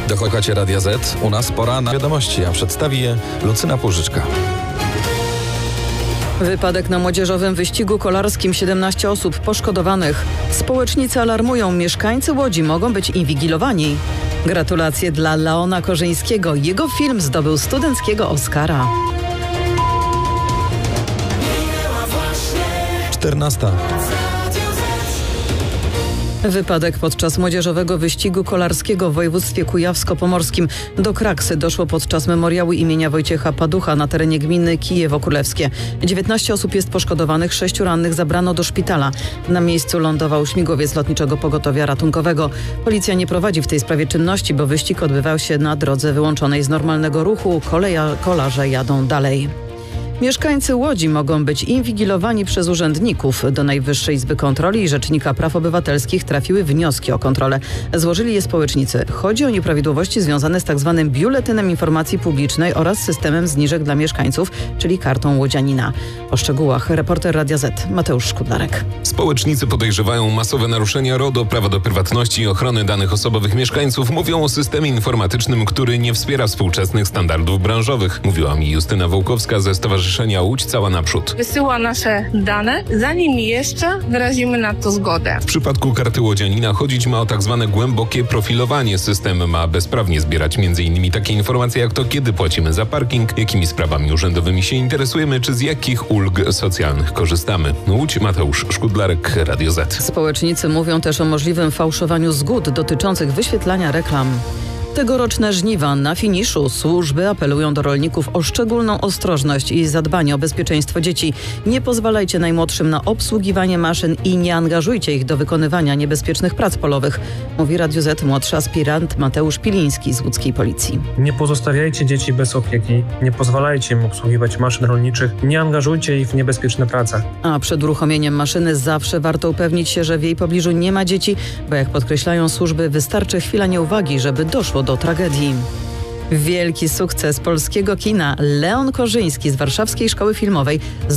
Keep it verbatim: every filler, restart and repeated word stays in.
Dochodzicie Radia Z. U nas pora na wiadomości, a przedstawi je Lucyna Płużyczka. Wypadek na młodzieżowym wyścigu kolarskim, siedemnaście osób poszkodowanych. Społecznicy alarmują, mieszkańcy Łodzi mogą być inwigilowani. Gratulacje dla Leona Korzyńskiego. Jego film zdobył studenckiego Oscara. czternasta. Wypadek podczas młodzieżowego wyścigu kolarskiego w województwie kujawsko-pomorskim. Do kraksy doszło podczas memoriału imienia Wojciecha Paducha na terenie gminy Kijewo Królewskie. dziewiętnaście osób jest poszkodowanych, sześciu rannych zabrano do szpitala. Na miejscu lądował śmigłowiec Lotniczego Pogotowia Ratunkowego. Policja nie prowadzi w tej sprawie czynności, bo wyścig odbywał się na drodze wyłączonej z normalnego ruchu. Koleja, kolarze jadą dalej. Mieszkańcy Łodzi mogą być inwigilowani przez urzędników. Do Najwyższej Izby Kontroli i Rzecznika Praw Obywatelskich trafiły wnioski o kontrolę. Złożyli je społecznicy. Chodzi o nieprawidłowości związane z tzw. Biuletynem Informacji Publicznej oraz systemem zniżek dla mieszkańców, czyli kartą łodzianina. O szczegółach reporter Radia Z Mateusz Szkudlarek. Społecznicy podejrzewają masowe naruszenia RODO, prawa do prywatności i ochrony danych osobowych mieszkańców. Mówią o systemie informatycznym, który nie wspiera współczesnych standardów branżowych. Mówiła mi Justyna Wołkowska ze Stowarzyszenia Łódź Cała Naprzód. Wysyła nasze dane, zanim jeszcze wyrazimy na to zgodę. W przypadku karty łodzianina chodzić ma o tak zwane głębokie profilowanie. System ma bezprawnie zbierać między innymi takie informacje jak to, kiedy płacimy za parking, jakimi sprawami urzędowymi się interesujemy, czy z jakich ulg socjalnych korzystamy. Łódź, Mateusz Szkudlarek, Radio Z. Społecznicy mówią też o możliwym fałszowaniu zgód dotyczących wyświetlania reklam. Tegoroczne żniwa na finiszu. Służby apelują do rolników o szczególną ostrożność i zadbanie o bezpieczeństwo dzieci. Nie pozwalajcie najmłodszym na obsługiwanie maszyn i nie angażujcie ich do wykonywania niebezpiecznych prac polowych, mówi Radio Z młodszy aspirant Mateusz Piliński z łódzkiej policji. Nie pozostawiajcie dzieci bez opieki, nie pozwalajcie im obsługiwać maszyn rolniczych, nie angażujcie ich w niebezpieczne prace. A przed uruchomieniem maszyny zawsze warto upewnić się, że w jej pobliżu nie ma dzieci, bo jak podkreślają służby, wystarczy chwila nieuwagi, żeby doszło do tragedii. Wielki sukces polskiego kina. Leon Korzyński z Warszawskiej Szkoły Filmowej